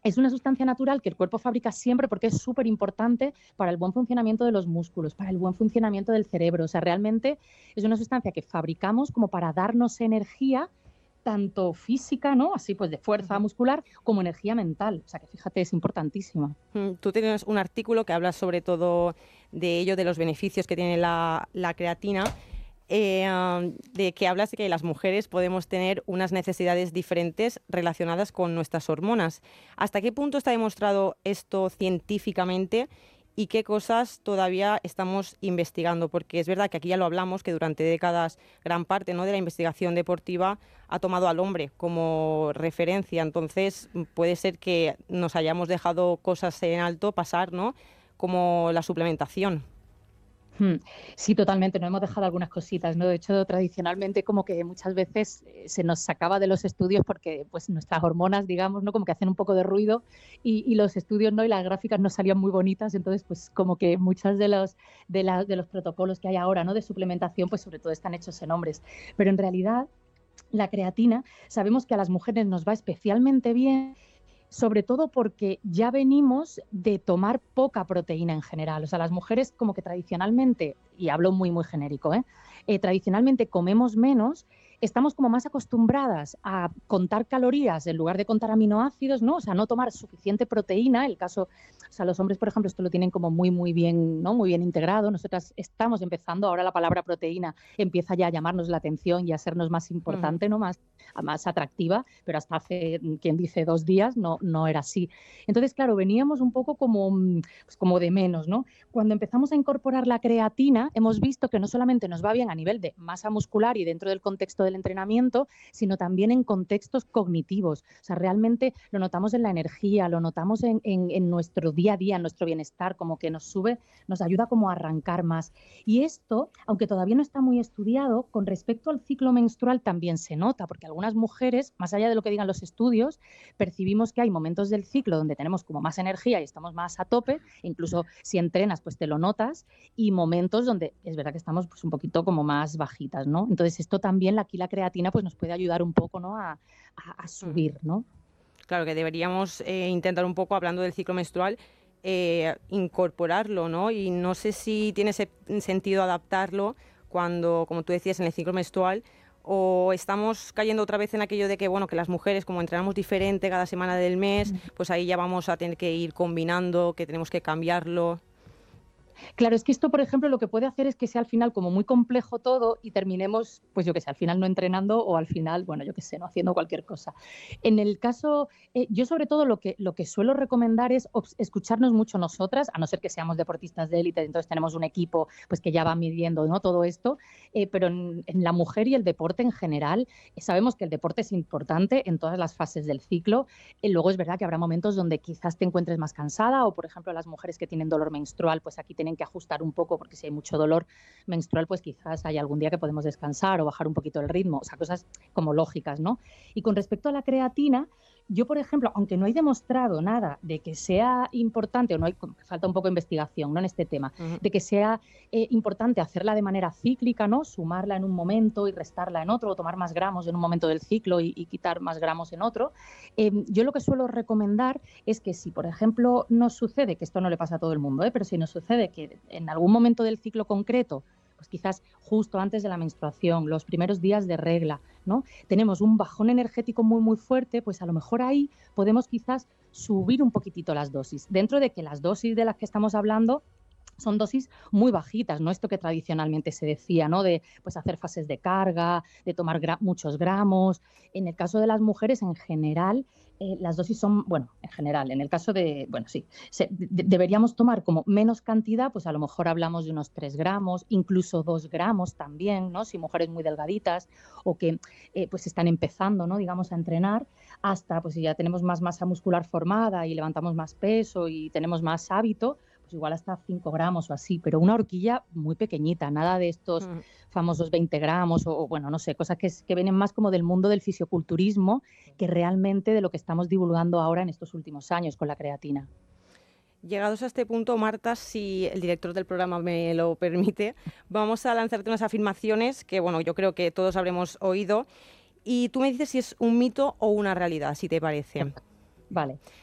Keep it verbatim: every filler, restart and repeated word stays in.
Es una sustancia natural que el cuerpo fabrica siempre porque es súper importante para el buen funcionamiento de los músculos, para el buen funcionamiento del cerebro. O sea, realmente es una sustancia que fabricamos como para darnos energía, tanto física, ¿no? Así pues de fuerza Ujú. muscular, como energía mental. O sea, que fíjate, es importantísima. Mm, Tú tienes un artículo que habla sobre todo de ello, de los beneficios que tiene la, la creatina, eh, am, de que hablas de que las mujeres podemos tener unas necesidades diferentes relacionadas con nuestras hormonas. ¿Hasta qué punto está demostrado esto científicamente y qué cosas todavía estamos investigando? Porque es verdad que aquí ya lo hablamos, que durante décadas gran parte, ¿no?, de la investigación deportiva ha tomado al hombre como referencia. Entonces puede ser que nos hayamos dejado cosas en alto pasar, ¿no?, como la suplementación. Hmm. Sí, totalmente. Nos hemos dejado algunas cositas, ¿no? De hecho, tradicionalmente como que muchas veces eh, se nos sacaba de los estudios porque pues nuestras hormonas, digamos, ¿no? Como que hacen un poco de ruido y, y los estudios, ¿no? Y las gráficas no salían muy bonitas. Entonces, pues como que muchas de los, de, la- de los protocolos que hay ahora, ¿no? De suplementación, pues sobre todo están hechos en hombres. Pero en realidad, la creatina, sabemos que a las mujeres nos va especialmente bien, sobre todo porque ya venimos de tomar poca proteína en general. O sea, las mujeres como que tradicionalmente, y hablo muy, muy genérico, ¿eh? Eh, tradicionalmente comemos menos, estamos como más acostumbradas a contar calorías en lugar de contar aminoácidos, ¿no? O sea, no tomar suficiente proteína. El caso, o sea, los hombres, por ejemplo, esto lo tienen como muy, muy bien, ¿no? Muy bien integrado. Nosotras estamos empezando, ahora la palabra proteína empieza ya a llamarnos la atención y a sernos más Ujú. importante, ¿no? Más, más atractiva, pero hasta hace, quien dice, dos días no, no era así. Entonces, claro, veníamos un poco como, mm, pues como de menos, ¿no? Cuando empezamos a incorporar la creatina, hemos visto que no solamente nos va bien a nivel de masa muscular y dentro del contexto del entrenamiento, sino también en contextos cognitivos. O sea, realmente lo notamos en la energía, lo notamos en, en, en nuestro día a día, en nuestro bienestar, como que nos sube, nos ayuda como a arrancar más. Y esto, aunque todavía no está muy estudiado, con respecto al ciclo menstrual también se nota, porque algunas mujeres, más allá de lo que digan los estudios, percibimos que hay momentos del ciclo donde tenemos como más energía y estamos más a tope, incluso si entrenas pues te lo notas, y momentos donde es verdad que estamos pues un poquito como más bajitas, ¿no? Entonces esto también, aquí la creatina pues nos puede ayudar un poco, ¿no? A, a, a Ujú. subir, ¿no? Claro que deberíamos eh, intentar un poco, hablando del ciclo menstrual, eh, incorporarlo, ¿no? Y no sé si tiene se- sentido adaptarlo cuando, como tú decías, en el ciclo menstrual, o estamos cayendo otra vez en aquello de que, bueno, que las mujeres, como entrenamos diferente cada semana del mes, pues ahí ya vamos a tener que ir combinando, que tenemos que cambiarlo. Claro, es que esto, por ejemplo, lo que puede hacer es que sea al final como muy complejo todo y terminemos, pues yo qué sé, al final no entrenando o al final, bueno, yo qué sé, no haciendo cualquier cosa. En el caso, eh, yo sobre todo lo que, lo que suelo recomendar es obs- escucharnos mucho nosotras, a no ser que seamos deportistas de élite, entonces tenemos un equipo pues que ya va midiendo, ¿no?, todo esto, eh, pero en, en la mujer y el deporte en general, eh, sabemos que el deporte es importante en todas las fases del ciclo. Y luego es verdad que habrá momentos donde quizás te encuentres más cansada o, por ejemplo, las mujeres que tienen dolor menstrual, pues aquí tienen que ajustar un poco porque si hay mucho dolor menstrual, pues quizás hay algún día que podemos descansar o bajar un poquito el ritmo, o sea, cosas como lógicas, ¿no? Y con respecto a la creatina, yo, por ejemplo, aunque no hay demostrado nada de que sea importante, o no hay, falta un poco de investigación, ¿no?, en este tema, Ujú. de que sea eh, importante hacerla de manera cíclica, ¿no?, sumarla en un momento y restarla en otro, o tomar más gramos en un momento del ciclo y, y quitar más gramos en otro. Eh, yo lo que suelo recomendar es que si, por ejemplo, nos sucede, que esto no le pasa a todo el mundo, ¿eh?, pero si nos sucede que en algún momento del ciclo concreto, pues quizás justo antes de la menstruación, los primeros días de regla, ¿no?, tenemos un bajón energético muy, muy fuerte, pues a lo mejor ahí podemos quizás subir un poquitito las dosis, dentro de que las dosis de las que estamos hablando son dosis muy bajitas, no esto que tradicionalmente se decía, ¿no?, de pues hacer fases de carga, de tomar gra muchos gramos. En el caso de las mujeres, en general, eh, las dosis son, bueno, en general, en el caso de, bueno, sí, se, de, deberíamos tomar como menos cantidad, pues a lo mejor hablamos de unos tres gramos, incluso dos gramos también, ¿no?, si mujeres muy delgaditas o que eh, pues están empezando, ¿no?, digamos, a entrenar, hasta pues si ya tenemos más masa muscular formada y levantamos más peso y tenemos más hábito, pues igual hasta cinco gramos o así, pero una horquilla muy pequeñita, nada de estos Ujú. famosos veinte gramos o, o bueno, no sé, cosas que, que vienen más como del mundo del fisioculturismo que realmente de lo que estamos divulgando ahora en estos últimos años con la creatina. Llegados a este punto, Marta, si el director del programa me lo permite, vamos a lanzarte unas afirmaciones que, bueno, yo creo que todos habremos oído y tú me dices si es un mito o una realidad, si te parece. Vale.